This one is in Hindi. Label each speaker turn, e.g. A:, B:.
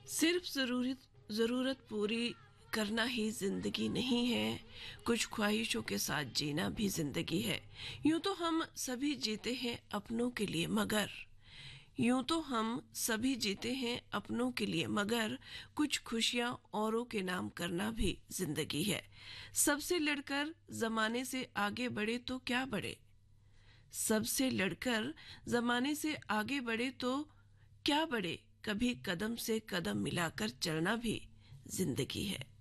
A: सिर्फ जरूरत पूरी करना ही जिंदगी नहीं है, कुछ ख्वाहिशों के साथ जीना भी जिंदगी है। यूं तो हम सभी जीते हैं अपनों के लिए, मगर कुछ खुशियां औरों के नाम करना भी जिंदगी है। सबसे लड़कर जमाने से आगे बढ़े तो क्या बढ़े, कभी कदम से कदम मिलाकर चलना भी जिंदगी है।